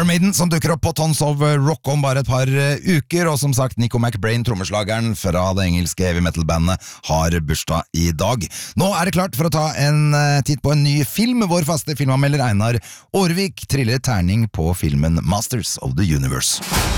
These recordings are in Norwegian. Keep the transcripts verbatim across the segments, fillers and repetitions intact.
Iron Maiden som dukker opp på Tons of Rock om bare et par uker, og som sagt Nico McBrain, trommeslageren fra det engelske heavy metal-bandet, har bursdag i dag. Nå er det klart for å ta en titt på en ny film. Vår faste filmanmelder Einar Aarvik triller terning på filmen Masters of the Universe.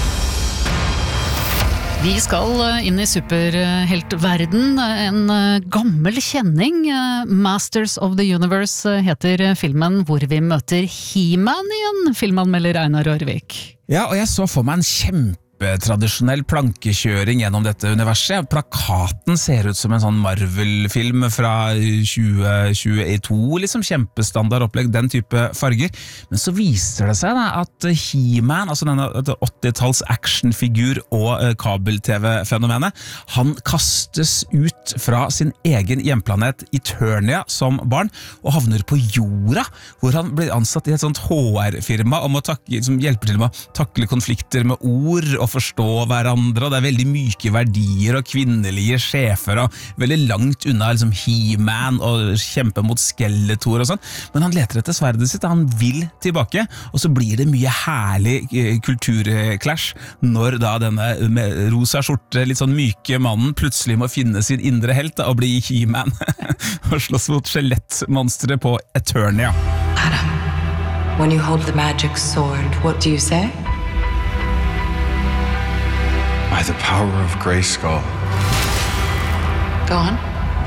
Vi skal inn i superheltverden. En gammel kjenning, Masters of the Universe heter filmen, hvor vi møter He-Man igjen, filmanmelder Einar Aarvik. Ja, og jeg så for meg en kjempe tradisjonell plankekjøring gjennom dette universet. Plakaten ser ut som en sånn Marvel-film fra tjue tjueto, liksom kjempestandard opplegg, den type farger. Men så viser det seg da at He-Man, altså denne åttitalls actionfigur og kabel-tv-fenomenet, han kastes ut fra sin egen hjemplanet Eternia som barn, og havner på jorda, hvor han blir ansatt i et sånt H R-firma og må takke, som hjelper til med å takle konflikter med ord og forstå hverandre, og det er veldig myke verdier og kvinnelige sjefer og veldig langt unna liksom, He-Man og kjempe mot Skeletor og sånn, men han leter etter sverdet sitt, han vil tilbake, og så blir det mye herlig kulturklash når da denne med rosa skjorte, litt sånn myke mannen plutselig må finne sin indre helt da, og bli He-Man og slåss mot skjelettmonsteret på Eternia. Adam, when you hold the magic sword, what do you say? By the power of Grayskull. Go on.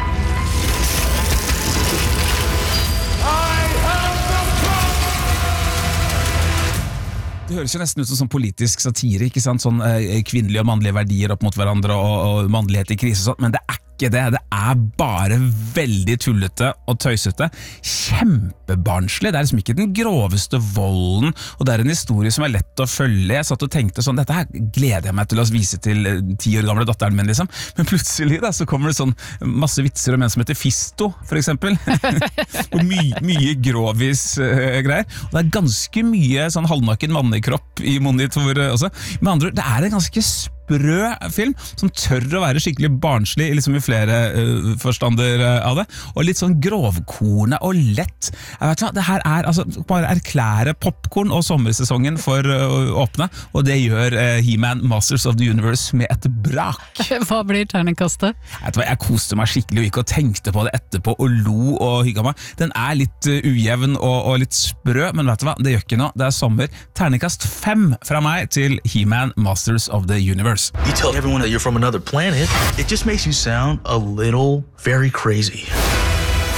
Det høres jo nesten ut som sånn politisk satire, ikke sant? Sånn eh, kvinnelige og mannlige verdier opp mot hverandre og, og mannlighet i krise og sånt, men det er ikke det, det er bare veldig tullete og tøysete, kjempebarnslig, det er liksom ikke den groveste volden, og det er en historie som er lett å følge. Jeg satt og tenkte sånn, dette her gleder jeg meg til å vise til ti år gamle datteren min liksom, men plutselig da, så kommer det sånn masse vitser om en som heter Fisto, for eksempel, og my, mye grovis uh, greier, og det er ganske mye sånn halvnaken mannekropp i monitor også, med andre ord, det er en ganske sprø film som tør å være skikkelig barnslig liksom i flere uh, forstander uh, av det, og litt sånn grovkornet og lett. Jeg vet hva, det her er altså bare erklære popcorn og sommersesongen for uh, å åpne, og det gjør uh, He-Man Masters of the Universe med et brak. Hva blir terningkastet? Jeg vet hva, jeg koste meg skikkelig og gikk og tenkte på det etterpå og lo og hygget meg. Den er litt uh, ujevn og, og litt sprø, men vet du hva, det gjør ikke noe. Det er sommer. Terningkast fem fra meg til He-Man Masters of the Universe. You tell everyone that you're from another planet, it just makes you sound a little very crazy.